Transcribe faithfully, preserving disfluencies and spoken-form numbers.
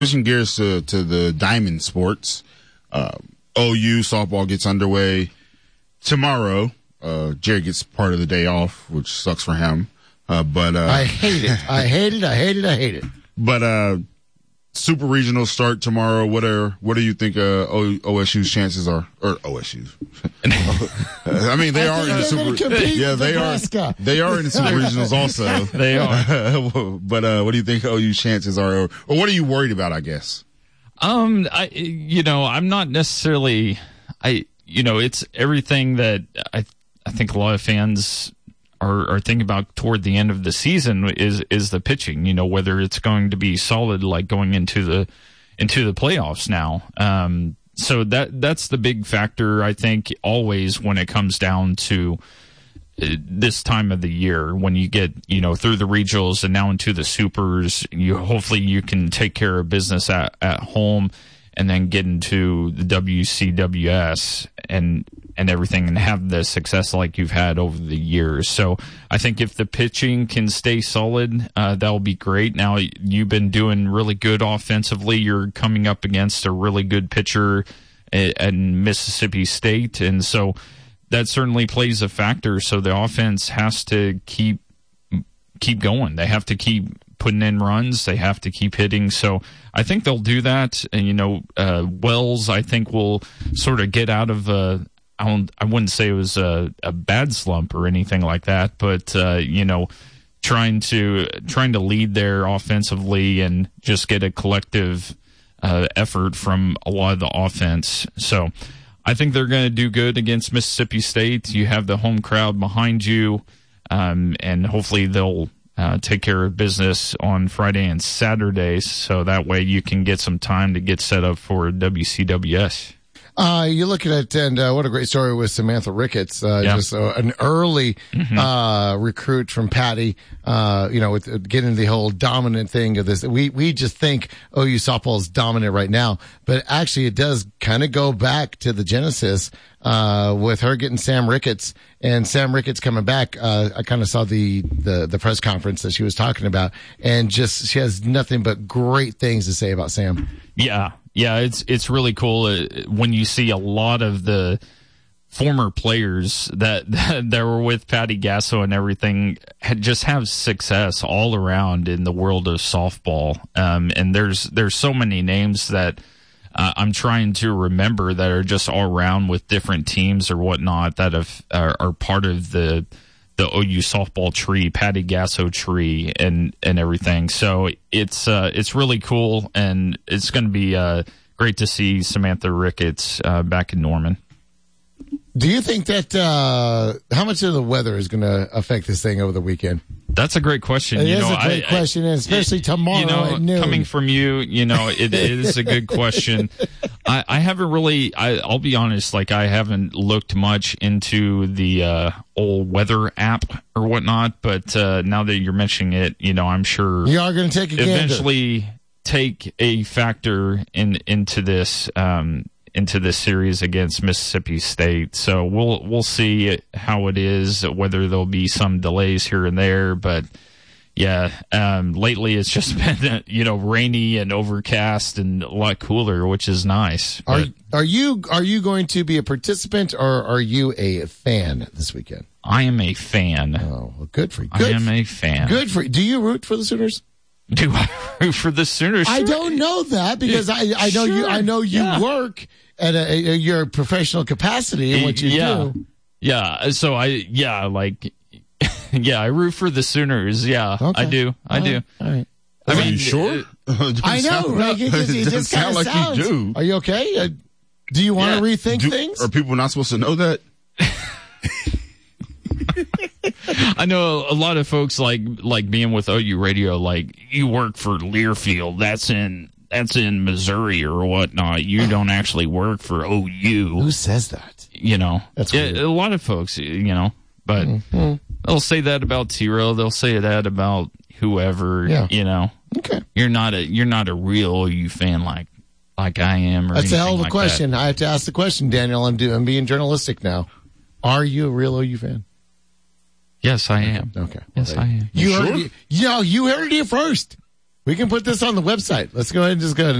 Switching gears to, to the Diamond Sports, uh, O U softball gets underway tomorrow. Uh, Jerry gets part of the day off, which sucks for him. Uh, but uh, I hate it. I hate it. I hate it. I hate it. But uh, Super Regional start tomorrow. What are what do you think uh, o- OSU's chances are? Or O S U's? I mean, they I are in the Super. Yeah, they are. They are in the Super Regionals also. They are. But uh, what do you think O U's chances are, or, or what are you worried about? I guess. Um, I you know I'm not necessarily. I you know it's everything that I I think a lot of fans are, are thinking about toward the end of the season is is the pitching. You know, whether it's going to be solid like going into the into the playoffs now. Um, so that that's the big factor, I think, always when it comes down to this time of the year, when you get, you know, through the regionals and now into the supers. You hopefully you can take care of business at, at home and then get into the W C W S and and everything and have the success like you've had over the years. So I think if the pitching can stay solid, uh, that'll be great. Now, you've been doing really good offensively. You're coming up against a really good pitcher at, at Mississippi State, and so that certainly plays a factor. So the offense has to keep keep going. They have to keep putting in runs. They have to keep hitting. So I think they'll do that. And, you know, uh, Wells, I think, will sort of get out of a, I, don't, I wouldn't say it was a, a bad slump or anything like that, but, uh, you know, trying to trying to lead there offensively and just get a collective uh, effort from a lot of the offense. So I think they're going to do good against Mississippi State. You have the home crowd behind you, um, and hopefully they'll uh, take care of business on Friday and Saturday, so that way you can get some time to get set up for W C W S. Uh, you look at it, and uh, what a great story with Samantha Ricketts. Uh, yeah. Just uh, an early mm-hmm. uh, recruit from Patty. Uh, you know, with uh, getting the whole dominant thing of this. We we just think O U softball is dominant right now, but actually it does kind of go back to the genesis uh, with her getting Sam Ricketts and Sam Ricketts coming back. Uh, I kind of saw the, the the press conference that she was talking about, and just she has nothing but great things to say about Sam. Yeah. Yeah, it's it's really cool uh, when you see a lot of the former players that that, that were with Patty Gasso and everything had just have success all around in the world of softball. Um, and there's there's so many names that uh, I'm trying to remember that are just all around with different teams or whatnot that have are, are part of the the O U softball tree, Patty Gasso tree, and, and everything. So it's uh, it's really cool, and it's going to be uh, great to see Samantha Ricketts uh, back in Norman. Do you think that uh, how much of the weather is going to affect this thing over the weekend? That's a great question. It you is know, a great I, question, and especially it, tomorrow you know, at noon. Coming from you, you know, it, it is a good question. I, I haven't really, I, I'll be honest, like I haven't looked much into the uh, old weather app or whatnot, but uh, now that you're mentioning it, you know, I'm sure you are going to take a eventually gander. take a factor in into this um, into this series against Mississippi State. So we'll we'll see how it is, whether there'll be some delays here and there, but. Yeah, um, lately it's just been, you know, rainy and overcast and a lot cooler, which is nice. Are are you are you going to be a participant or are you a fan this weekend? I am a fan. Oh, well, good for you. Good I am for, a fan. Good for you. Do you root for the Sooners? Do I root for the Sooners? I don't know that because I I know sure. you I know you yeah. work at a, a, your professional capacity in what you yeah. do. Yeah. So I yeah like. Yeah, I root for the Sooners. Yeah, okay. I do. I all do. Right. All right. I mean, mean, you sure? Uh, I know, sound, right? It just, it it just sound like sounds. you do. Are you okay? Uh, do you want to yeah. rethink do, things? Are people not supposed to know that? I know a lot of folks like like being with O U Radio. Like, you work for Learfield. That's in that's in Missouri or whatnot. You don't actually work for O U. Who says that? You know, that's yeah, weird. a lot of folks. You know, but mm-hmm. they'll say that about T-Row. They'll say that about whoever. Yeah. You know, okay. You're not a you're not a real O U fan like like I am. Or That's a hell of a like question. That. I have to ask the question, Daniel. I'm doing. I'm being journalistic now. Are you a real O U fan? Yes, I am. Okay. Yes, I am. You You heard sure? it, you know, you heard it here first. We can put this on the website. Let's go ahead and just go ahead and